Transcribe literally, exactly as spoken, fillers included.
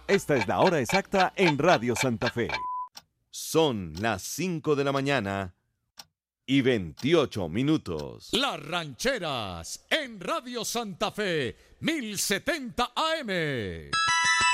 Esta es la hora exacta en Radio Santa Fe. Son las cinco de la mañana y veintiocho minutos. Las Rancheras en Radio Santa Fe, mil setenta A M.